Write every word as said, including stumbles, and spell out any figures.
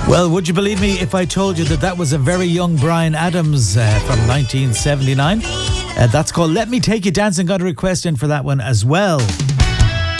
Well, would you believe me if I told you that that was a very young Bryan Adams uh, from nineteen seventy-nine? Uh, that's called Let Me Take You Dancing. Got a request in for that one as well.